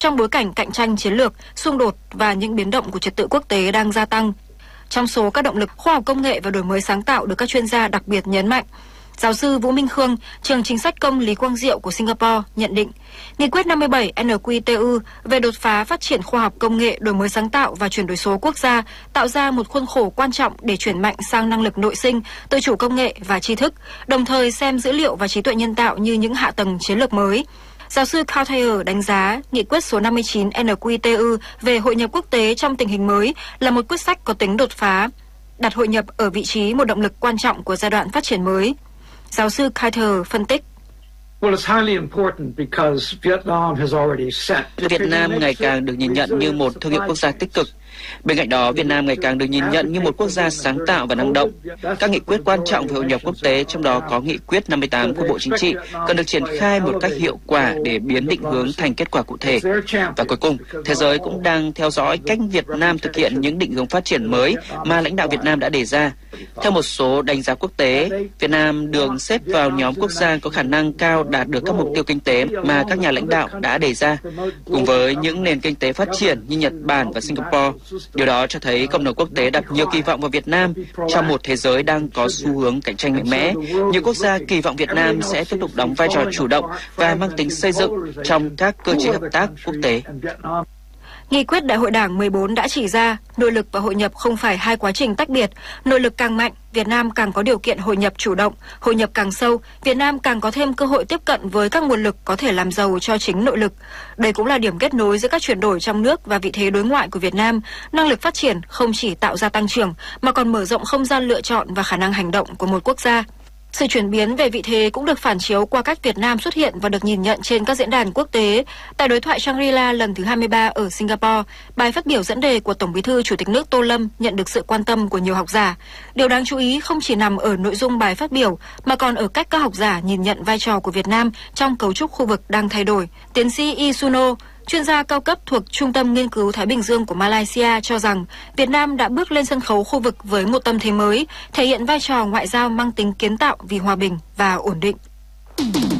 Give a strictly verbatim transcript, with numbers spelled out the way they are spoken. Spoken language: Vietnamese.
trong bối cảnh cạnh tranh chiến lược, xung đột và những biến động của trật tự quốc tế đang gia tăng. Trong số các động lực khoa học công nghệ và đổi mới sáng tạo được các chuyên gia đặc biệt nhấn mạnh, giáo sư Vũ Minh Khương, trường chính sách công Lý Quang Diệu của Singapore nhận định, Nghị quyết năm mươi bảy N Q T U về đột phá phát triển khoa học công nghệ, đổi mới sáng tạo và chuyển đổi số quốc gia tạo ra một khuôn khổ quan trọng để chuyển mạnh sang năng lực nội sinh, tự chủ công nghệ và tri thức, đồng thời xem dữ liệu và trí tuệ nhân tạo như những hạ tầng chiến lược mới. Giáo sư Carl Thayer đánh giá Nghị quyết số năm mươi chín N Q T U về hội nhập quốc tế trong tình hình mới là một quyết sách có tính đột phá, đặt hội nhập ở vị trí một động lực quan trọng của giai đoạn phát triển mới. Giáo sư Carter phân tích. Việt Nam ngày càng được nhìn nhận như một thương hiệu quốc gia tích cực. Bên cạnh đó, Việt Nam ngày càng được nhìn nhận như một quốc gia sáng tạo và năng động. Các nghị quyết quan trọng về hội nhập quốc tế, trong đó có Nghị quyết năm mươi tám của Bộ Chính trị, cần được triển khai một cách hiệu quả để biến định hướng thành kết quả cụ thể. Và cuối cùng, thế giới cũng đang theo dõi cách Việt Nam thực hiện những định hướng phát triển mới mà lãnh đạo Việt Nam đã đề ra. Theo một số đánh giá quốc tế, Việt Nam được xếp vào nhóm quốc gia có khả năng cao đạt được các mục tiêu kinh tế mà các nhà lãnh đạo đã đề ra, cùng với những nền kinh tế phát triển như Nhật Bản và Singapore. Điều đó cho thấy cộng đồng quốc tế đặt nhiều kỳ vọng vào Việt Nam trong một thế giới đang có xu hướng cạnh tranh mạnh mẽ. Nhiều quốc gia kỳ vọng Việt Nam sẽ tiếp tục đóng vai trò chủ động và mang tính xây dựng trong các cơ chế hợp tác quốc tế. Nghị quyết Đại hội Đảng mười bốn đã chỉ ra, nội lực và hội nhập không phải hai quá trình tách biệt. Nội lực càng mạnh, Việt Nam càng có điều kiện hội nhập chủ động. Hội nhập càng sâu, Việt Nam càng có thêm cơ hội tiếp cận với các nguồn lực có thể làm giàu cho chính nội lực. Đây cũng là điểm kết nối giữa các chuyển đổi trong nước và vị thế đối ngoại của Việt Nam. Năng lực phát triển không chỉ tạo ra tăng trưởng, mà còn mở rộng không gian lựa chọn và khả năng hành động của một quốc gia. Sự chuyển biến về vị thế cũng được phản chiếu qua cách Việt Nam xuất hiện và được nhìn nhận trên các diễn đàn quốc tế. Tại đối thoại Shangri-La lần thứ hai mươi ba ở Singapore, bài phát biểu dẫn đề của Tổng Bí thư Chủ tịch nước Tô Lâm nhận được sự quan tâm của nhiều học giả. Điều đáng chú ý không chỉ nằm ở nội dung bài phát biểu, mà còn ở cách các học giả nhìn nhận vai trò của Việt Nam trong cấu trúc khu vực đang thay đổi. Tiến sĩ Yi Suno, chuyên gia cao cấp thuộc Trung tâm Nghiên cứu Thái Bình Dương của Malaysia cho rằng Việt Nam đã bước lên sân khấu khu vực với một tâm thế mới, thể hiện vai trò ngoại giao mang tính kiến tạo vì hòa bình và ổn định.